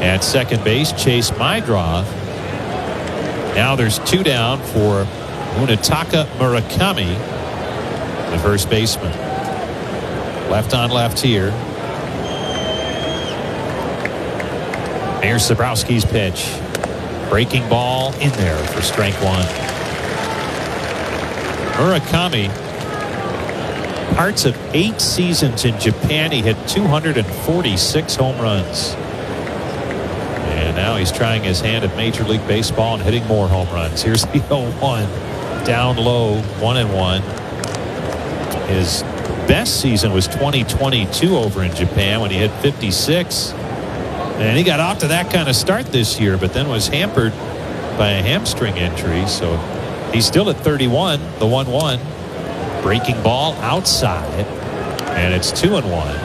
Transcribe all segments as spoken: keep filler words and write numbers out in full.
At second base, Chase Mydroth. Now there's two down for Munetaka Murakami, the first baseman. Left on left here. Here's Zabrowski's pitch. Breaking ball in there for strike one. Murakami, parts of eight seasons in Japan, he hit two hundred forty-six home runs. And now he's trying his hand at Major League Baseball and hitting more home runs. Here's the oh one. Down low, one and one. His best season was twenty twenty-two over in Japan when he hit fifty-six. And he got off to that kind of start this year, but then was hampered by a hamstring injury. So he's still at thirty-one, the one one. Breaking ball outside, and it's two and one.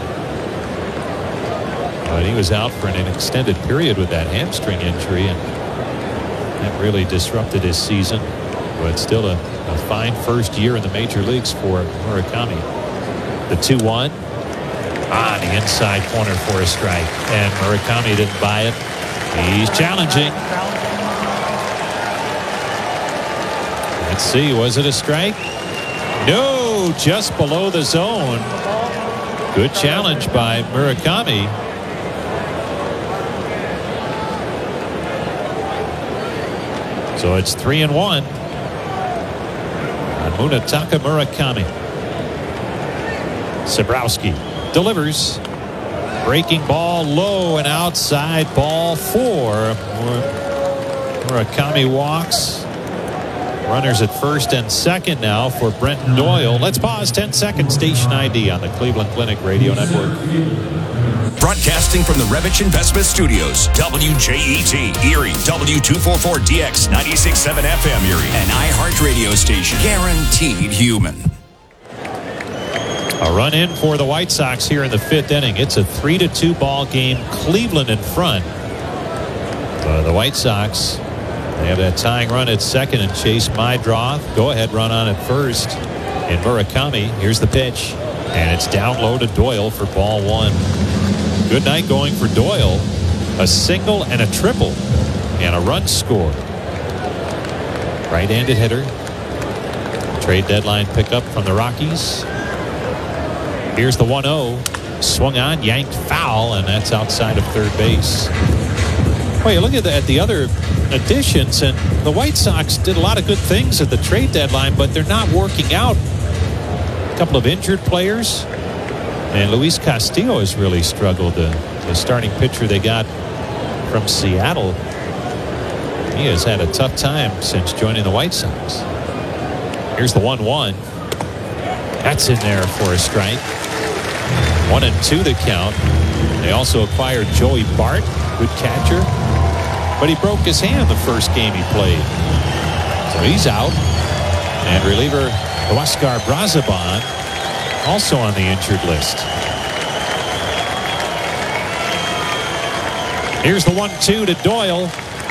But he was out for an extended period with that hamstring injury, and that really disrupted his season. But still a, a fine first year in the major leagues for Murakami. The two one on the inside corner for a strike, and Murakami didn't buy it. He's challenging. Let's see, was it a strike? No, just below the zone. Good challenge by Murakami. So it's three and one on Munetaka Murakami. Zabrowski delivers. Breaking ball low and outside, ball four. Murakami walks. Runners at first and second now for Brenton Doyle. Let's pause ten seconds. Station I D on the Cleveland Clinic Radio Network. Broadcasting from the Revich Investment Studios, W J E T, Erie, W two forty-four D X, ninety-six point seven F M Erie, an iHeart radio station, guaranteed human. A run in for the White Sox here in the fifth inning. It's a three to two ball game. Cleveland in front. Uh, the White Sox, they have that tying run at second, and Chase Mydroth. Go ahead run on at first. And Murakami, here's the pitch. And it's down low to Doyle for ball one. Good night going for Doyle. A single and a triple. And a run scored. Right-handed hitter. Trade deadline pickup from the Rockies. Here's the one oh. Swung on, yanked foul, and that's outside of third base. Well, you look at the, at the other additions, and the White Sox did a lot of good things at the trade deadline, but they're not working out. A couple of injured players, and Luis Castillo has really struggled. The, the starting pitcher they got from Seattle, he has had a tough time since joining the White Sox. Here's the one one. That's in there for a strike. One and two the count. They also acquired Joey Bart, good catcher, but he broke his hand the first game he played, so he's out. And reliever Oscar Brazaban also on the injured list. Here's the one two to Doyle.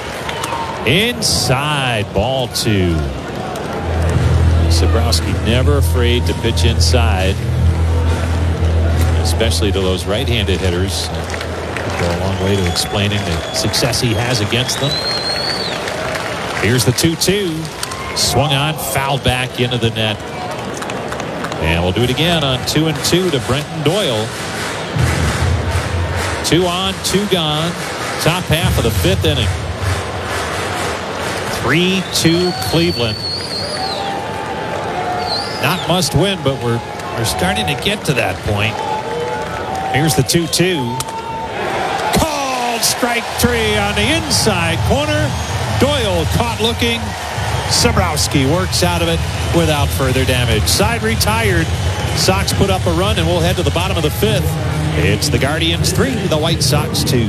Inside, ball two. Zabrowski never afraid to pitch inside, especially to those right-handed hitters. Go a long way to explaining the success he has against them. Here's the two two. Swung on, fouled back into the net. And we'll do it again on two and two to Brenton Doyle. Two on, two gone. Top half of the fifth inning. three two Cleveland. Not must win, but we're we're starting to get to that point. Here's the two two. Called strike three on the inside corner. Doyle caught looking. Zabrowski works out of it without further damage. Side retired. Sox put up a run, and we'll head to the bottom of the fifth. It's the Guardians three, the White Sox two.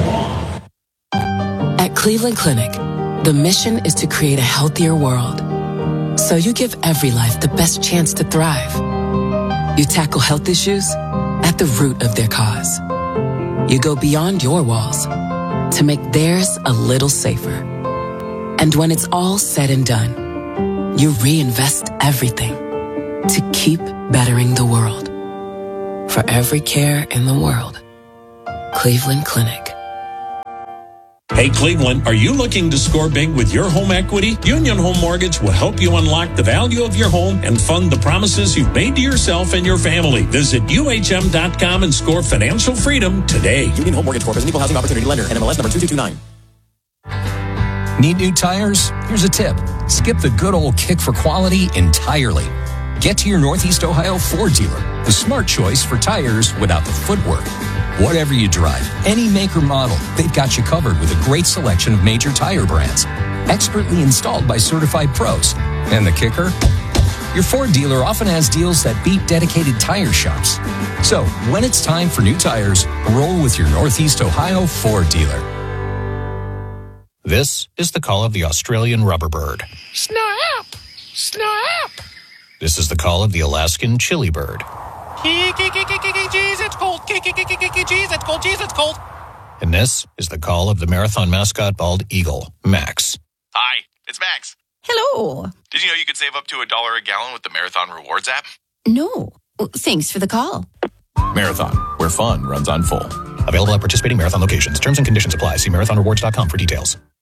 At Cleveland Clinic, the mission is to create a healthier world. So you give every life the best chance to thrive. You tackle health issues at the root of their cause. You go beyond your walls to make theirs a little safer. And when it's all said and done, you reinvest everything to keep bettering the world. For every care in the world, Cleveland Clinic. Hey, Cleveland, are you looking to score big with your home equity? Union Home Mortgage will help you unlock the value of your home and fund the promises you've made to yourself and your family. Visit U H M dot com and score financial freedom today. Union Home Mortgage Corp is an equal housing opportunity lender. N M L S number two two two nine. Need new tires? Here's a tip. Skip the good old kick for quality entirely. Get to your Northeast Ohio Ford dealer, the smart choice for tires without the footwork. Whatever you drive, any make or model, they've got you covered with a great selection of major tire brands. Expertly installed by certified pros. And the kicker? Your Ford dealer often has deals that beat dedicated tire shops. So, when it's time for new tires, roll with your Northeast Ohio Ford dealer. This is the call of the Australian rubber bird. Snap! Snap! This is the call of the Alaskan chili bird. Jeez, it's cold. Jeez, it's cold. Jeez, it's cold. And this is the call of the marathon mascot bald eagle, Max. Hi, it's Max. Hello. Did you know you could save up to a dollar a gallon with the Marathon Rewards app? No. Thanks for the call. Marathon, where fun runs on full. Available at participating Marathon locations. Terms and conditions apply. See marathon rewards dot com for details.